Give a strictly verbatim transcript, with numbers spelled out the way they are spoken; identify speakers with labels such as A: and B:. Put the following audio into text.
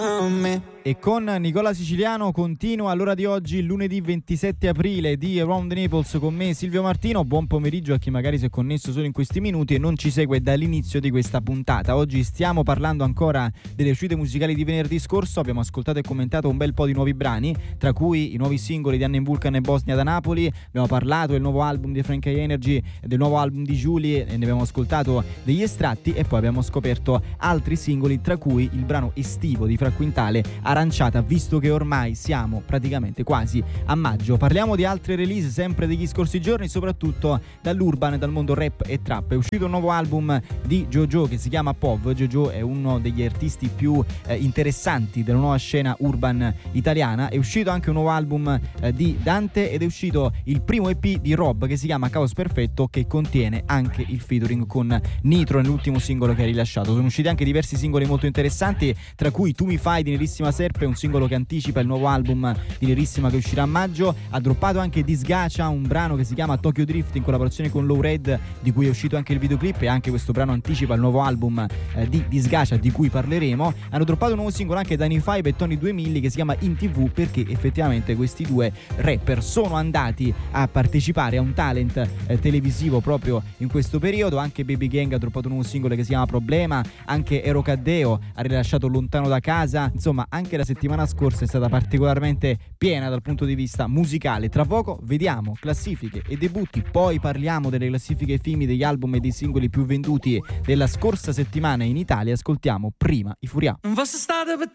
A: a me.
B: E con Nicola Siciliano continua all'ora di oggi, lunedì ventisette aprile, di Around the Naples con me Silvio Martino. Buon pomeriggio a chi magari si è connesso solo in questi minuti e non ci segue dall'inizio di questa puntata. Oggi stiamo parlando ancora delle uscite musicali di venerdì scorso. Abbiamo ascoltato e commentato un bel po' di nuovi brani, tra cui i nuovi singoli di Anne Vulcan e Bosnia da Napoli. Abbiamo parlato del nuovo album di Frank Energy e del nuovo album di Julie e ne abbiamo ascoltato degli estratti, e poi abbiamo scoperto altri singoli, tra cui il brano estivo di Fra Quintale, Aranciata, visto che ormai siamo praticamente quasi a maggio. Parliamo di altre release sempre degli scorsi giorni, soprattutto dall'urban e dal mondo rap e trap. È uscito un nuovo album di JoJo che si chiama P O V. JoJo è uno degli artisti più eh, interessanti della nuova scena urban italiana. È uscito anche un nuovo album eh, di Dante ed è uscito il primo E P di Rob che si chiama Caos Perfetto, che contiene anche il featuring con Nitro nell'ultimo singolo che ha rilasciato. Sono usciti anche diversi singoli molto interessanti, tra cui Tu mi fai di Nerissima Serpe, un singolo che anticipa il nuovo album di Nerissima che uscirà a maggio. Ha droppato anche Disgacia, un brano che si chiama Tokyo Drift in collaborazione con Low Red, di cui è uscito anche il videoclip, e anche questo brano anticipa il nuovo album eh, di Disgacia, di cui parleremo. Hanno droppato un nuovo singolo anche Dani Five e Tony due Milli che si chiama In tivù, perché effettivamente questi due rapper sono andati a partecipare a un talent eh, televisivo proprio in questo periodo. Anche Baby Gang ha droppato un nuovo singolo che si chiama Problema, anche Ero Caddeo ha rilasciato Lontano da casa. Insomma, anche la settimana scorsa è stata particolarmente piena dal punto di vista musicale. Tra poco vediamo classifiche e debutti, poi parliamo delle classifiche F I M I, degli album e dei singoli più venduti della scorsa settimana in Italia. Ascoltiamo prima i Furià.
A: Non fosse stato per